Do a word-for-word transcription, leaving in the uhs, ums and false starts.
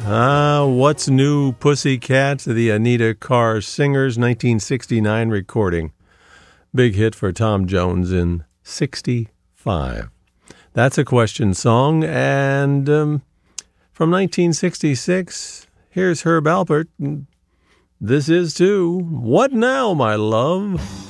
Uh, What's New, Pussycat, the Anita Carr Singers, nineteen sixty-nine recording. Big hit for Tom Jones in sixty-five. That's a question song, and um, from nineteen sixty-six, here's Herb Alpert. This is too. What now, my love?